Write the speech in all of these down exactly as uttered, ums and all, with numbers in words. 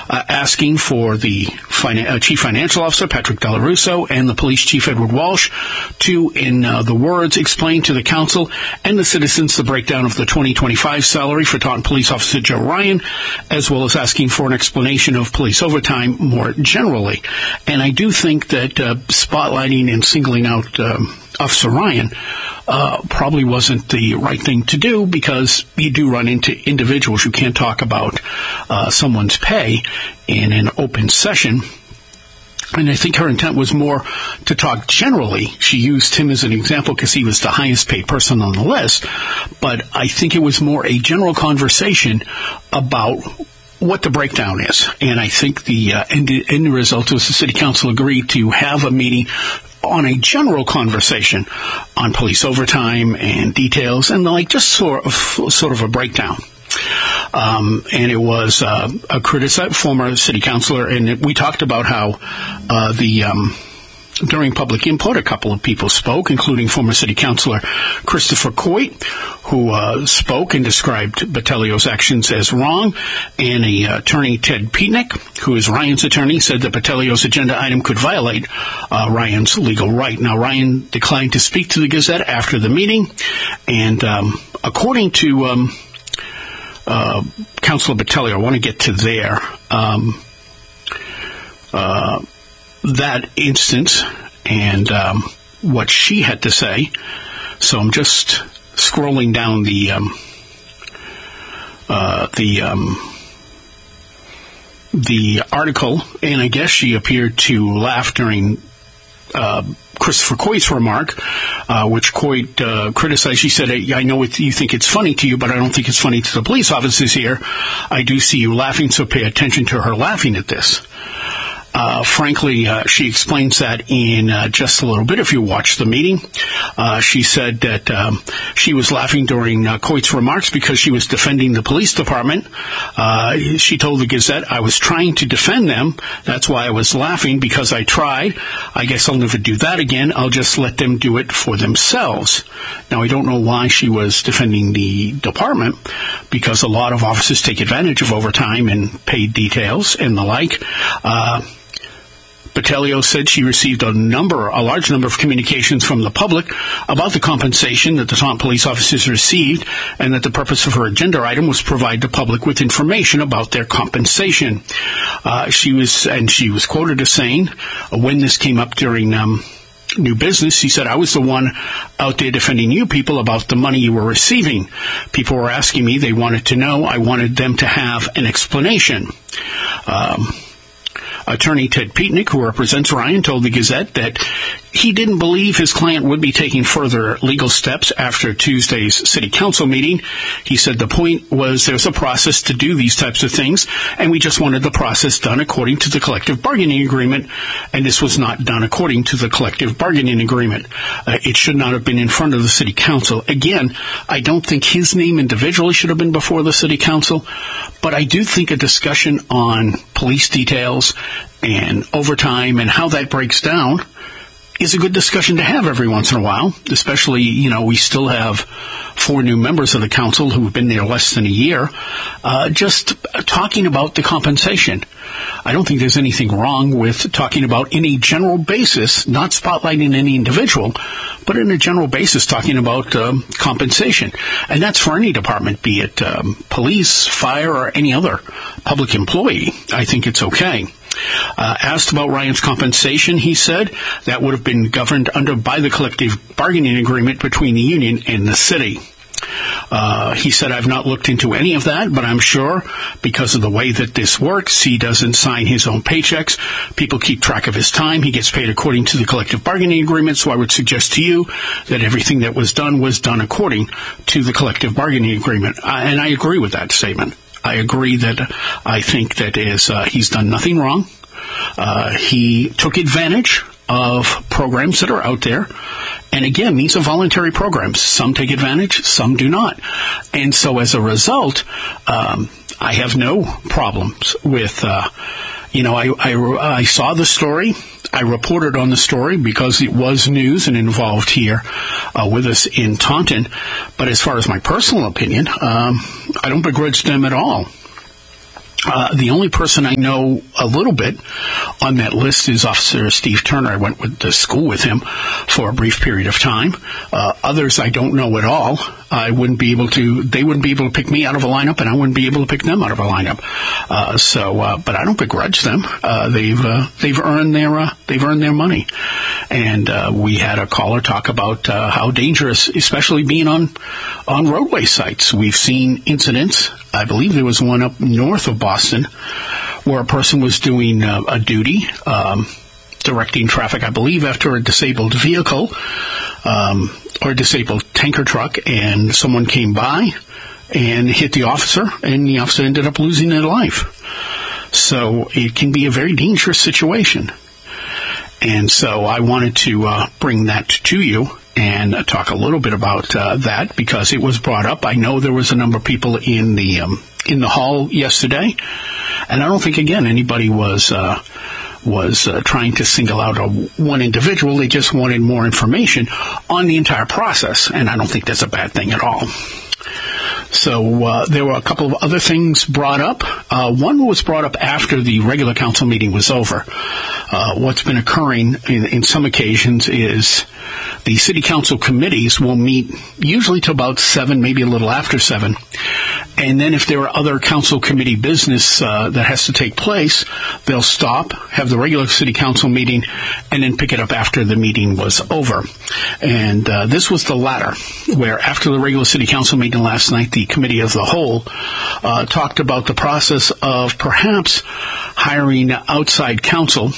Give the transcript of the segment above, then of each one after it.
uh, asking for the finan- uh, Chief Financial Officer, Patrick Della Russo, and the Police Chief, Edward Walsh, to, in uh, the words, explain to the council and the citizens the breakdown of the twenty twenty-five salary for Taunton Police Officer Joe Ryan, as well as asking for an explanation of police overtime more generally. And I do think that uh, spotlighting and singling out um, Officer Ryan uh, probably wasn't the right thing to do, because you do run into individuals. You can't talk about uh, someone's pay in an open session. And I think her intent was more to talk generally. She used him as an example because he was the highest paid person on the list. But I think it was more a general conversation about what the breakdown is. And I think the uh, end, end result was the city council agreed to have a meeting on a general conversation on police overtime and details, and like just sort of, sort of a breakdown. Um, and it was uh, a criticized former city councilor, and it, we talked about how uh, the um, during public input, a couple of people spoke, including former city councilor Christopher Coit, who uh, spoke and described Battelio's actions as wrong, and a uh, attorney, Ted Pietnick, who is Ryan's attorney, said that Battelio's agenda item could violate uh, Ryan's legal right. Now, Ryan declined to speak to the Gazette after the meeting, and um, according to um, uh, Councilor Battelio, I want to get to there. Um, uh, that instance and um, what she had to say. So I'm just scrolling down the um, uh, the um, the article, and I guess she appeared to laugh during uh, Christopher Coit's remark, uh, which Coit uh, criticized. She said, I know it, you think it's funny to you, but I don't think it's funny to the police officers here. I do see you laughing, so pay attention to her laughing at this. Uh, frankly, uh, she explains that in uh, just a little bit if you watch the meeting. Uh, she said that um, she was laughing during uh, Coit's remarks because she was defending the police department. Uh, she told the Gazette, I was trying to defend them. That's why I was laughing, because I tried. I guess I'll never do that again. I'll just let them do it for themselves. Now, I don't know why she was defending the department, because a lot of officers take advantage of overtime and paid details and the like. Uh, Battelio said she received a number, a large number of communications from the public about the compensation that the Taunton police officers received, and that the purpose of her agenda item was to provide the public with information about their compensation. Uh, she was, and she was quoted as saying, when this came up during um, new business, he said, I was the one out there defending you people about the money you were receiving. People were asking me, they wanted to know, I wanted them to have an explanation. Um, Attorney Ted Pietnick, who represents Ryan, told the Gazette that he didn't believe his client would be taking further legal steps after Tuesday's city council meeting. He said the point was there's a process to do these types of things, and we just wanted the process done according to the collective bargaining agreement, and this was not done according to the collective bargaining agreement. Uh, it should not have been in front of the city council. Again, I don't think his name individually should have been before the city council, but I do think a discussion on police details and overtime and how that breaks down is a good discussion to have every once in a while, especially, you know, we still have four new members of the council who have been there less than a year, uh, just talking about the compensation. I don't think there's anything wrong with talking about any general basis, not spotlighting any individual, but in a general basis talking about um, compensation. And that's for any department, be it um, police, fire, or any other public employee. I think it's okay. Uh, asked about Ryan's compensation, he said that would have been governed under by the collective bargaining agreement between the union and the city. Uh, he said, I've not looked into any of that, but I'm sure because of the way that this works, he doesn't sign his own paychecks. People keep track of his time. He gets paid according to the collective bargaining agreement. So I would suggest to you that everything that was done was done according to the collective bargaining agreement. Uh, and I agree with that statement. I agree that I think that is uh, he's done nothing wrong. Uh, he took advantage of programs that are out there. And again, these are voluntary programs. Some take advantage, some do not. And so as a result, um, I have no problems with, uh, you know, I, I, I saw the story. I reported on the story because it was news and involved here uh, with us in Taunton. But as far as my personal opinion, um, I don't begrudge them at all. Uh, the only person I know a little bit on that list is Officer Steve Turner. I went with, to school with him for a brief period of time. Uh, others I don't know at all. I wouldn't be able to, they wouldn't be able to pick me out of a lineup, and I wouldn't be able to pick them out of a lineup. Uh, so, uh, but I don't begrudge them. Uh, they've, uh, they've earned their, uh, they've earned their money. And, uh, we had a caller talk about, uh, how dangerous, especially being on, on roadway sites. We've seen incidents. I believe there was one up north of Boston where a person was doing uh, a duty, um, directing traffic, I believe, after a disabled vehicle, um, or a disabled tanker truck, and someone came by and hit the officer, and the officer ended up losing their life. So it can be a very dangerous situation. And so I wanted to uh, bring that to you and uh, talk a little bit about uh, that, because it was brought up. I know there was a number of people in the um, in the hall yesterday, and I don't think, again, anybody was uh, was uh, trying to single out a, one individual. They just wanted more information on the entire process, and I don't think that's a bad thing at all. So uh, there were a couple of other things brought up. Uh, one was brought up after the regular council meeting was over. Uh, what's been occurring in, in some occasions is the city council committees will meet usually to about seven, maybe a little after seven. And then if there are other council committee business uh, that has to take place, they'll stop, have the regular city council meeting, and then pick it up after the meeting was over. And uh, this was the latter, where after the regular city council meeting last night, the committee as a whole uh, talked about the process of perhaps hiring outside counsel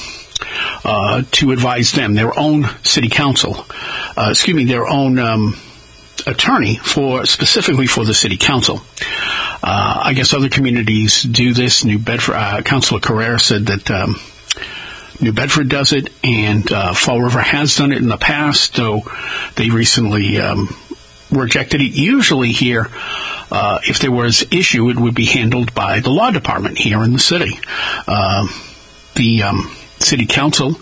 uh, to advise them, their own city council, uh, excuse me, their own um, attorney for specifically for the city council. Uh, I guess other communities do this. New Bedford, uh, Councilor Carrera said that um, New Bedford does it, and uh, Fall River has done it in the past, though they recently um, rejected it. Usually here, uh, if there was issue, it would be handled by the law department here in the city. Uh, the um, city council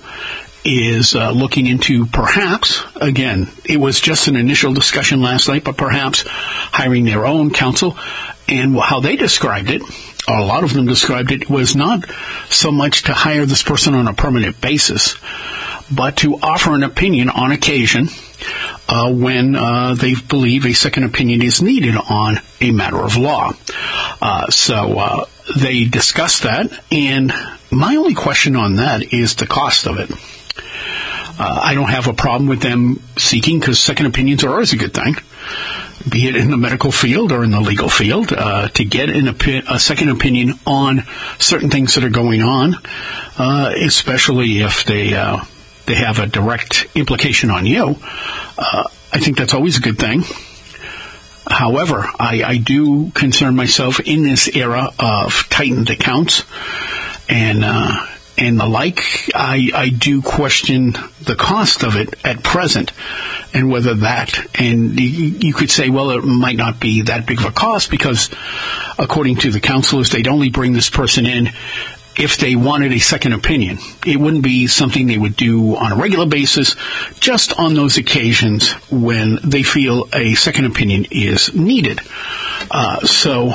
is uh, looking into perhaps, again, it was just an initial discussion last night, but perhaps hiring their own counsel. And how they described it, or a lot of them described it, was not so much to hire this person on a permanent basis, but to offer an opinion on occasion uh, when uh, they believe a second opinion is needed on a matter of law. Uh, so uh, they discussed that, and my only question on that is the cost of it. Uh, I don't have a problem with them seeking, because second opinions are always a good thing, be it in the medical field or in the legal field, uh, to get an opi- a second opinion on certain things that are going on, uh, especially if they uh, they have a direct implication on you. Uh, I think that's always a good thing. However, I, I do concern myself in this era of tightened accounts and uh, and the like. I, I do question the cost of it at present, and whether that, and you, you could say, well, it might not be that big of a cost, because according to the councilors, they'd only bring this person in if they wanted a second opinion. It wouldn't be something they would do on a regular basis, just on those occasions when they feel a second opinion is needed. Uh, so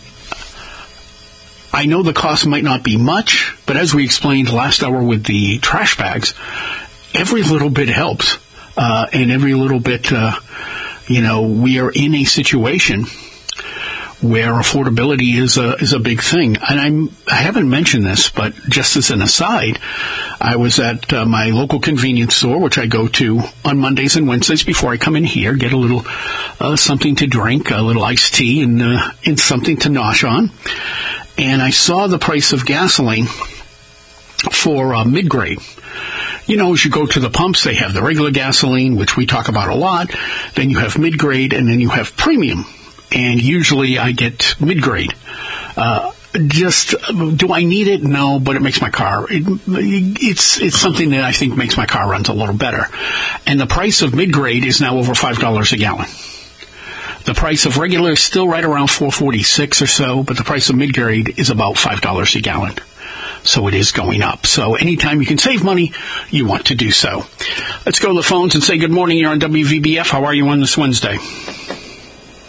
I know the cost might not be much, but as we explained last hour with the trash bags, every little bit helps. Uh, and every little bit, uh, you know, we are in a situation where affordability is a, is a big thing. And I'm, I haven't mentioned this, but just as an aside, I was at uh, my local convenience store, which I go to on Mondays and Wednesdays before I come in here, get a little uh, something to drink, a little iced tea, and, uh, and something to nosh on. And I saw the price of gasoline for uh, mid-grade. You know, as you go to the pumps, they have the regular gasoline, which we talk about a lot. Then you have mid-grade, and then you have premium. And usually I get mid-grade. Uh, just, do I need it? No, but it makes my car, it, it's it's something that I think makes my car runs a little better. And the price of mid-grade is now over five dollars a gallon. The price of regular is still right around four forty-six or so, but the price of mid-grade is about five dollars a gallon. So it is going up. So anytime you can save money, you want to do so. Let's go to the phones and say good morning. You're on W V B F. How are you on this Wednesday?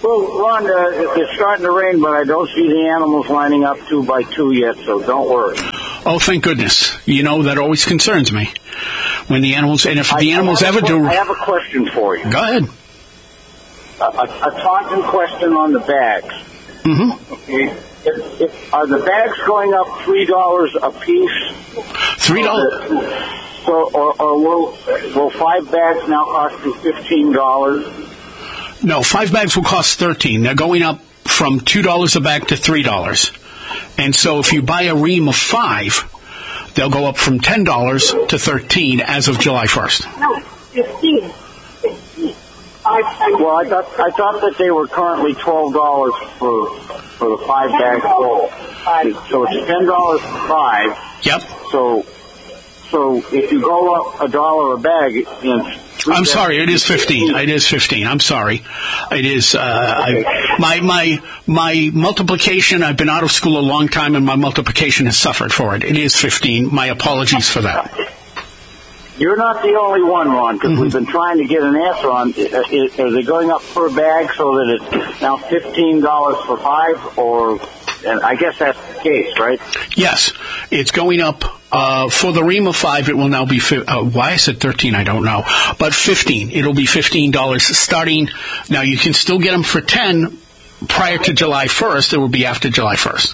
Well, Ron, uh, it's starting to rain, but I don't see the animals lining up two by two yet, so don't worry. Oh, thank goodness. You know, that always concerns me. When the animals, and if I, the animals ever qu- do... I have a question for you. Go ahead. A, a, a taunting question on the bags. Mm-hmm. Okay. If, if, are the bags going up three dollars a piece? Three dollars? So, or, or will, will five bags now cost you fifteen dollars? No, five bags will cost thirteen dollars. They're going up from two dollars a bag to three dollars. And so if you buy a ream of five, they'll go up from ten dollars to thirteen dollars as of July first. No, fifteen. fifteen. I, I, well, I thought I thought that they were currently twelve dollars for for the five bag full. So it's ten dollars for five. Yep. So so if you go up a dollar a bag, in I'm sorry, it is fifteen. It is fifteen. I'm sorry. It is, uh, I, my, my, my multiplication, I've been out of school a long time and my multiplication has suffered for it. It is fifteen. My apologies for that. You're not the only one, Ron, because mm-hmm. we've been trying to get an answer on, are they going up per bag so that it's now fifteen dollars for five, or, and I guess that's the case, right? Yes. It's going up. Uh, for the ream of five, it will now be, fi- uh, why I said thirteen, I don't know, but fifteen. It'll be fifteen dollars starting. Now, you can still get them for ten prior to July first. It will be after July first.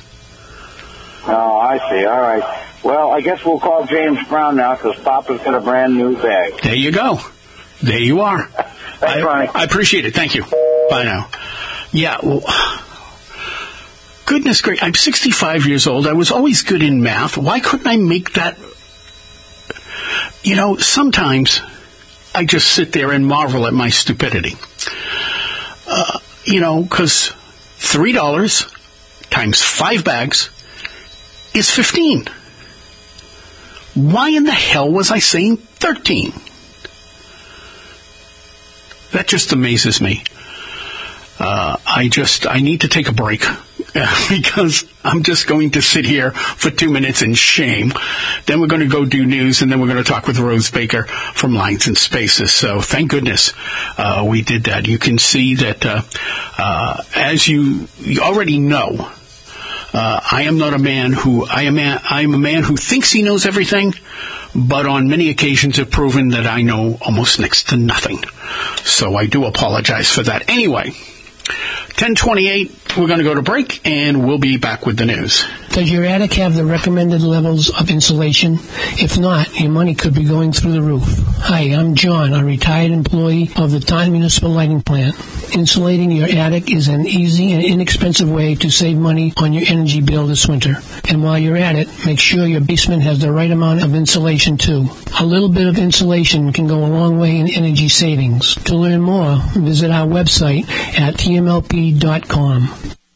Oh, I see. All right. Well, I guess we'll call James Brown now because Papa's got a brand new bag. There you go. There you are. Thanks, I, Ronnie. I appreciate it. Thank you. Bye now. Yeah, well... Goodness gracious, I'm sixty-five years old. I was always good in math. Why couldn't I make that? You know, sometimes I just sit there and marvel at my stupidity. Uh, you know, because three dollars times five bags is fifteen. Why in the hell was I saying thirteen? That just amazes me. Uh, I just, I need to take a break. Because I'm just going to sit here for two minutes in shame. Then we're going to go do news, and then we're going to talk with Rose Baker from Lines and Spaces. So thank goodness uh, we did that. You can see that, uh, uh, as you, you already know, uh, I am not a man who I am. A, I am a man who thinks he knows everything, but on many occasions have proven that I know almost next to nothing. So I do apologize for that. Anyway. ten twenty-eight, we're going to go to break, and we'll be back with the news. Does your attic have the recommended levels of insulation? If not, your money could be going through the roof. Hi, I'm John, a retired employee of the Taunton Municipal Lighting Plant. Insulating your attic is an easy and inexpensive way to save money on your energy bill this winter. And while you're at it, make sure your basement has the right amount of insulation, too. A little bit of insulation can go a long way in energy savings. To learn more, visit our website at T M L P dot com.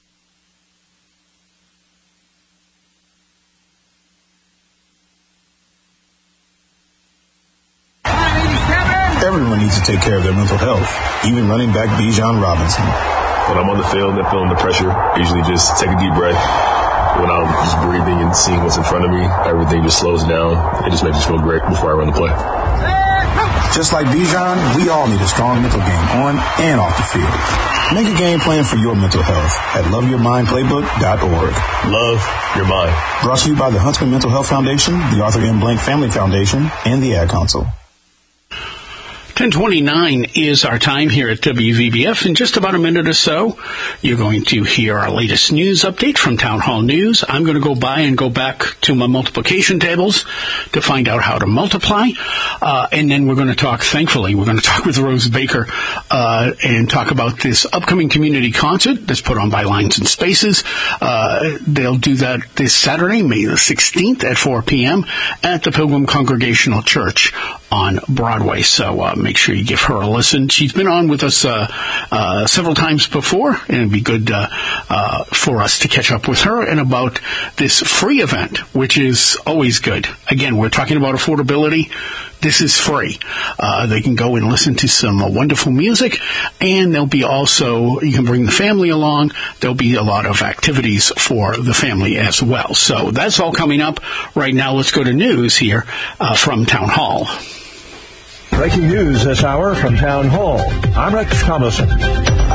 Everyone needs to take care of their mental health, even running back Bijan Robinson. When I'm on the field and feeling the pressure, I usually just take a deep breath. When I'm just breathing and seeing what's in front of me, everything just slows down. It just makes me feel great before I run the play. Just like Bijan, we all need a strong mental game on and off the field. Make a game plan for your mental health at love your mind playbook dot org. Love your mind. Brought to you by the Huntsman Mental Health Foundation, the Arthur M. Blank Family Foundation, and the Ad Council. ten twenty-nine is our time here at W V B F. In just about a minute or so, you're going to hear our latest news update from Town Hall News. I'm going to go by and go back to my multiplication tables to find out how to multiply. Uh, and then we're going to talk, thankfully, we're going to talk with Rose Baker uh, and talk about this upcoming community concert that's put on by Lines and Spaces. Uh, they'll do that this Saturday, May the sixteenth at four p.m. at the Pilgrim Congregational Church on Broadway. So uh, make sure you give her a listen. She's been on with us uh, uh, several times before, and it'd be good uh, uh, for us to catch up with her and about this free event, which is always good. Again, we're talking about affordability. This is free. Uh, they can go and listen to some uh, wonderful music, and there'll be also, you can bring the family along. There'll be a lot of activities for the family as well. So that's all coming up. Right now, let's go to news here uh, from Town Hall. Breaking news this hour from Town Hall. I'm Rex Thomason.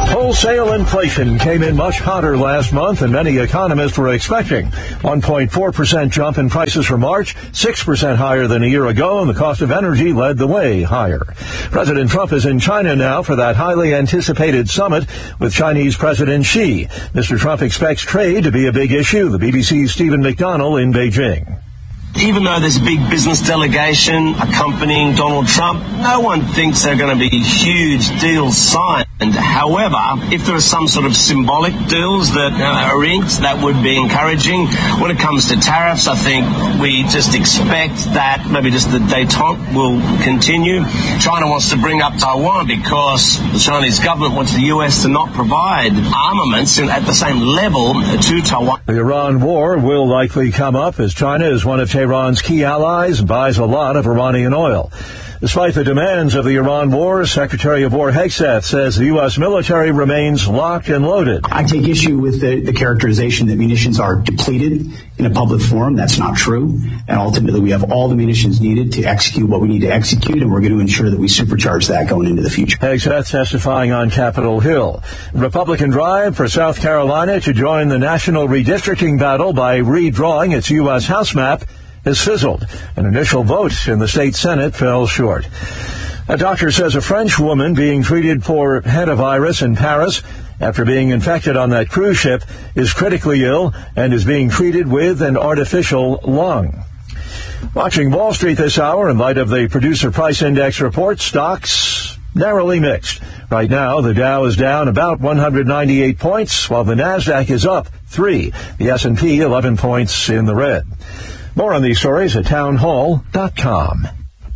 Wholesale inflation came in much hotter last month than many economists were expecting. one point four percent jump in prices for March, six percent higher than a year ago, and the cost of energy led the way higher. President Trump is in China now for that highly anticipated summit with Chinese President Xi. Mister Trump expects trade to be a big issue. The B B C's Stephen McDonnell in Beijing. Even though there's a big business delegation accompanying Donald Trump, no one thinks there are going to be huge deals signed. However, if there are some sort of symbolic deals that uh, are inked, that would be encouraging. When it comes to tariffs, I think we just expect that maybe just the détente will continue. China wants to bring up Taiwan because the Chinese government wants the U S to not provide armaments at the same level to Taiwan. The Iran war will likely come up as China is one of Tehran's key allies and buys a lot of Iranian oil. Despite the demands of the Iran war, Secretary of War Hegseth says the U S military remains locked and loaded. I take issue with the, the characterization that munitions are depleted in a public forum. That's not true. And ultimately, we have all the munitions needed to execute what we need to execute, and we're going to ensure that we supercharge that going into the future. Hegseth testifying on Capitol Hill. Republican drive for South Carolina to join the national redistricting battle by redrawing its U S House map has fizzled. An initial vote in the state Senate fell short. A doctor says a French woman being treated for hantavirus in Paris after being infected on that cruise ship is critically ill and is being treated with an artificial lung. Watching Wall Street this hour in light of the Producer Price Index report, stocks narrowly mixed. Right now, the Dow is down about one hundred ninety-eight points, while the NASDAQ is up three. The S and P eleven points in the red. More on these stories at townhall dot com.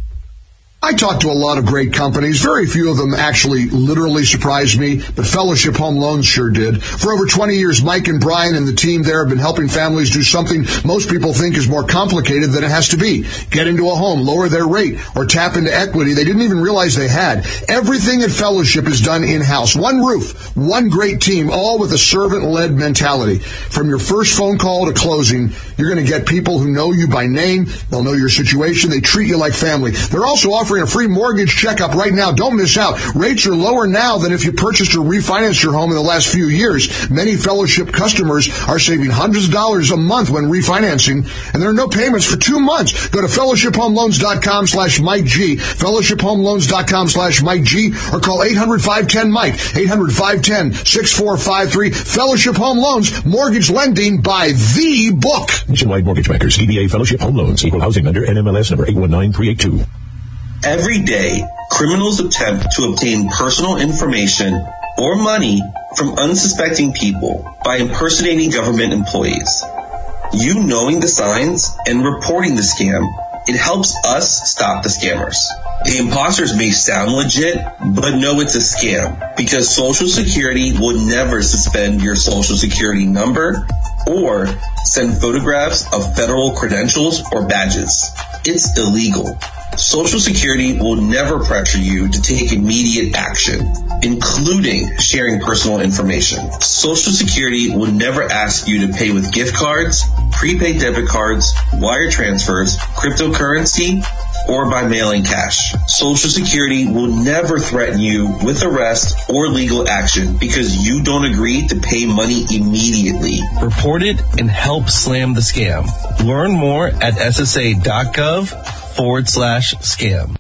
I talked to a lot of great companies. Very few of them actually literally surprised me, but Fellowship Home Loans sure did. For over twenty years, Mike and Brian and the team there have been helping families do something most people think is more complicated than it has to be. Get into a home, lower their rate, or tap into equity they didn't even realize they had. Everything at Fellowship is done in-house. One roof, one great team, all with a servant-led mentality. From your first phone call to closing, you're going to get people who know you by name. They'll know your situation. They treat you like family. They're also offering a free mortgage checkup right now. Don't miss out. Rates are lower now than if you purchased or refinanced your home in the last few years. Many Fellowship customers are saving hundreds of dollars a month when refinancing, and there are no payments for two months. Go to fellowship home loans dot com slash Mike G, fellowship home loans dot com slash Mike G, or call eight hundred, five one zero, Mike, eight hundred, five one zero, six four five three. Fellowship Home Loans, mortgage lending by the book. Nationwide Mortgage Bankers, D B A Fellowship Home Loans, Equal Housing Lender, N M L S number eight one nine three eight two. Every day, criminals attempt to obtain personal information or money from unsuspecting people by impersonating government employees. You knowing the signs and reporting the scam, it helps us stop the scammers. The imposters may sound legit, but know it's a scam because Social Security will never suspend your Social Security number or send photographs of federal credentials or badges. It's illegal. Social Security will never pressure you to take immediate action, including sharing personal information. Social Security will never ask you to pay with gift cards, prepaid debit cards, wire transfers, cryptocurrency, or by mailing cash. Social Security will never threaten you with arrest or legal action because you don't agree to pay money immediately. Report it and help slam the scam. Learn more at S S A dot gov forward slash scam.